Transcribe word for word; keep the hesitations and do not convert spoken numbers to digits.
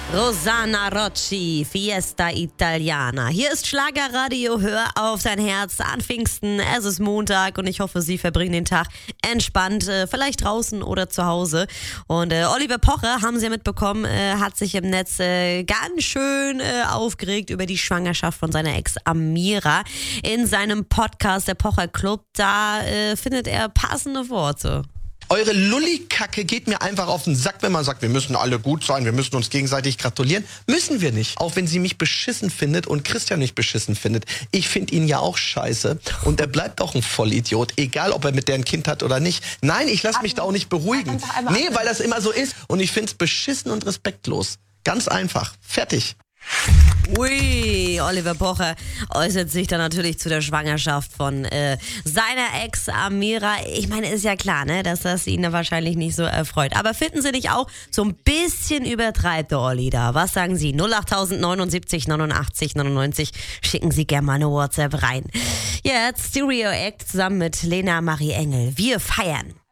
Rosanna Rocci, Fiesta Italiana. Hier ist Schlagerradio, hör auf dein Herz an Pfingsten. Es ist Montag und ich hoffe, Sie verbringen den Tag entspannt, äh, vielleicht draußen oder zu Hause. Und äh, Oliver Pocher, haben Sie ja mitbekommen, äh, hat sich im Netz äh, ganz schön äh, aufgeregt über die Schwangerschaft von seiner Ex Amira. In seinem Podcast, der Pocher Club, da äh, findet er passende Worte. Eure Lullikacke geht mir einfach auf den Sack, wenn man sagt, wir müssen alle gut sein, wir müssen uns gegenseitig gratulieren. Müssen wir nicht. Auch wenn sie mich beschissen findet und Christian mich beschissen findet. Ich finde ihn ja auch scheiße. Und er bleibt auch ein Vollidiot, egal ob er mit der ein Kind hat oder nicht. Nein, ich lasse mich da auch nicht beruhigen. Nee, weil das immer so ist. Und ich finde es beschissen und respektlos. Ganz einfach. Fertig. Ui, Oliver Pocher äußert sich dann natürlich zu der Schwangerschaft von äh, seiner Ex Amira. Ich meine, ist ja klar, ne, dass das ihn da wahrscheinlich nicht so erfreut. Aber finden Sie nicht auch, so ein bisschen übertreibt der Olli da? Was sagen Sie? null acht neunundsiebzig neunundachtzig neunundneunzig. Schicken Sie gerne mal eine WhatsApp rein. Jetzt Stereo Act zusammen mit Lena Marie Engel. Wir feiern.